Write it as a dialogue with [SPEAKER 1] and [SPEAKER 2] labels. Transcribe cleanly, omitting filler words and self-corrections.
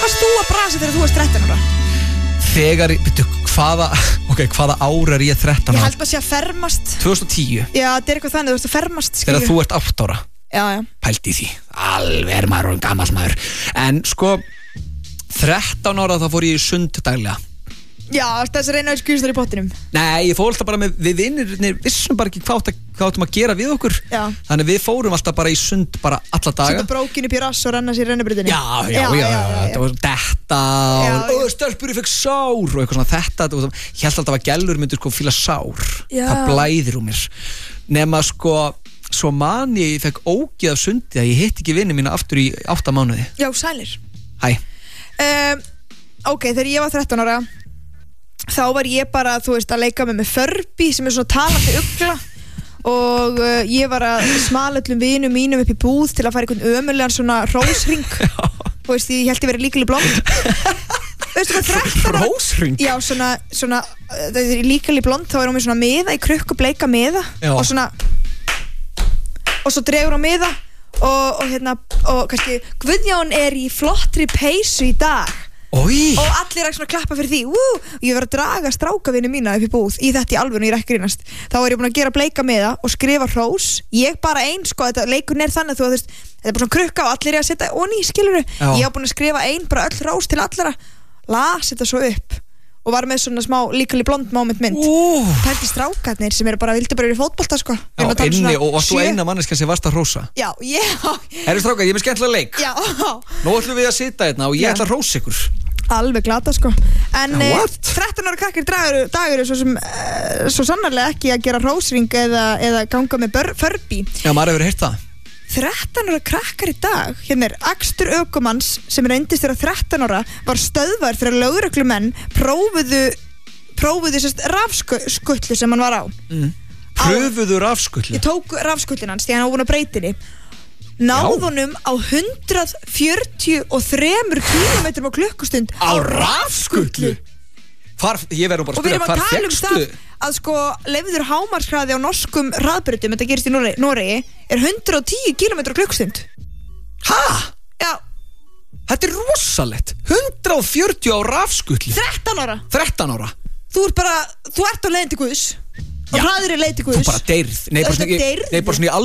[SPEAKER 1] varst þú að brasa þegar þú varst 13 ára?
[SPEAKER 2] Þegar, veitu, hvaða ár er ég 13 ára?
[SPEAKER 1] Ég held að sé að fermast
[SPEAKER 2] 2010.
[SPEAKER 1] Já, það er eitthvað þannig, þú veist að fermast
[SPEAKER 2] Þegar þú ert 8 ára.
[SPEAKER 1] Já.
[SPEAKER 2] Pældi því, alveg er maður og gamall maður. En sko 13 ára þá fór ég í sund daglega.
[SPEAKER 1] Já, þess að reyna að skjústar í pottinum.
[SPEAKER 2] Nei, ég fór alltaf bara með, við vinnirnir vissum bara ekki hvað áttum að gera við okkur.
[SPEAKER 1] Já.
[SPEAKER 2] Þannig við fórum alltaf bara í sund bara alla daga.
[SPEAKER 1] Setta brókin upp í rass og renna sér rennibrautinni.
[SPEAKER 2] Já, það var detta og stelpur ég fekk sár og eitthvað svona þetta. Ég held alltaf að gælur myndir sko fíla sár.
[SPEAKER 1] Já.
[SPEAKER 2] Það blæðir úr mér. Nema sko, svo man ég fekk ógeð af sundi að ég hitt ekki vinni mína aftur í 8 mánuði.
[SPEAKER 1] Já, sælir.
[SPEAKER 2] Hæ.
[SPEAKER 1] Ok, þegar ég var 13 ára þá var ég bara, þú veist, að leika með Furby sem er svona talandi ugla og ég var að smala öllum vinum mínum upp í búð til að fara einhvern ömurlegan svona rósring. Þú veist, ég held ég verið líkali blond. Veistu hvað 13 ára?
[SPEAKER 2] Rósring?
[SPEAKER 1] Já, svona það er líkali blond, þá er hún með svona miða í krukku, bleika miða og svona og svo dregur hún miða og hérna, og kannski Guðjón er í flottri peysu í dag.
[SPEAKER 2] Oi.
[SPEAKER 1] Og allir er svona að klappa fyrir því. Ég var að draga strákavini mína upp í búð í þetta í alvöru, ég er ekki grínast. Þá var ég búin að gera bleika miða og skrifa hrós. Ég bara ein, sko, þetta leikurinn er þannig að þú veist, þetta er bara svona krukka og allir er að setja onni, skilurðu. Ég var búin að skrifa ein, bara öll hrós til allra. Las þetta svo upp og var með svona smá líkali blond moment mynd. Pældi strákarnir sem eru bara vildi bara í fótbolta, sko.
[SPEAKER 2] Já, inni og varst þú eina manneskja sem varst að hrósa?
[SPEAKER 1] Já.
[SPEAKER 2] Herru strákar, ég er með skemmtilega leik.
[SPEAKER 1] Já.
[SPEAKER 2] Nú ætlum við að sitja hérna og ég ætla að hrósa ykkur.
[SPEAKER 1] Alveg glata, sko. En 13 ára krakkir dagur er svo sannarlega ekki að gera hrósring eða ganga með Furby.
[SPEAKER 2] Já, maður hefur heyrt það.
[SPEAKER 1] 13 ára krakkar í dag, hérna er akstur ökumanns sem reyndist þegar 13 ára var stöðvar þegar lögreglumenn prófuðu sérst rafskutlu sem hann var á.
[SPEAKER 2] Pröfuðu rafskutlu?
[SPEAKER 1] Ég tók rafskutlun hans því hann á búin að breytinni. Náðunum á 143 km á klukkustund
[SPEAKER 2] á rafskutlu? Ég verður bara að spyrja, hvar fékkstu?
[SPEAKER 1] Að sko, leyfður hámarkshraði á norskum hraðbrautum, þetta gerist í Noregi, er 110 km á klukkustund.
[SPEAKER 2] Hæ?
[SPEAKER 1] Já.
[SPEAKER 2] Þetta er rosalegt. 140 á rafskutlu.
[SPEAKER 1] 13 ára.
[SPEAKER 2] 13 ára.
[SPEAKER 1] Þú ert á leiðin til Guðs. Og hraðir er leið til Guðs.
[SPEAKER 2] Þú bara deyrð. Nei, bara svona í